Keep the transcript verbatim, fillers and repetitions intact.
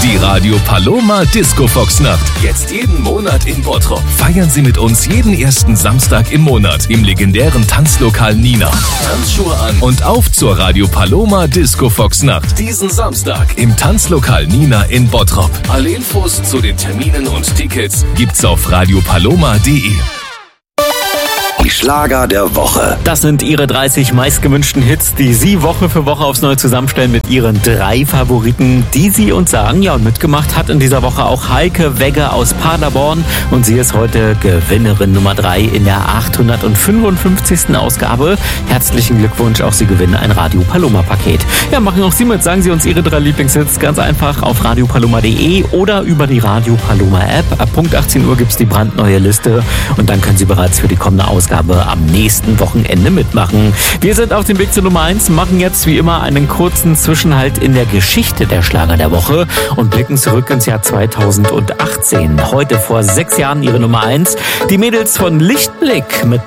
Die Radio Paloma Disco Fox Nacht. Jetzt jeden Monat in Bottrop. Feiern Sie mit uns jeden ersten Samstag im Monat im legendären Tanzlokal Nina. Tanzschuhe an und auf zur Radio Paloma Disco Fox Nacht. Diesen Samstag im Tanzlokal Nina in Bottrop. Alle Infos zu den Terminen und Tickets gibt's auf radio paloma punkt de. Die Schlager der Woche. Das sind Ihre dreißig meistgewünschten Hits, die Sie Woche für Woche aufs Neue zusammenstellen mit Ihren drei Favoriten, die Sie uns sagen. Ja, und mitgemacht hat in dieser Woche auch Heike Wegge aus Paderborn. Und sie ist heute Gewinnerin Nummer drei in der achthundertfünfundfünfzigsten Ausgabe. Herzlichen Glückwunsch, auch Sie gewinnen ein Radio Paloma Paket. Ja, machen auch Sie mit. Sagen Sie uns Ihre drei Lieblingshits ganz einfach auf radio paloma punkt de oder über die Radio Paloma App. Ab Punkt achtzehn Uhr gibt es die brandneue Liste und dann können Sie bereits für die kommende Ausgabe am nächsten Wochenende mitmachen. Wir sind auf dem Weg zur Nummer eins, machen jetzt wie immer einen kurzen Zwischenhalt in der Geschichte der Schlager der Woche und blicken zurück ins Jahr zweitausendachtzehn. Heute vor sechs Jahren Ihre Nummer eins, die Mädels von Lichtblick mit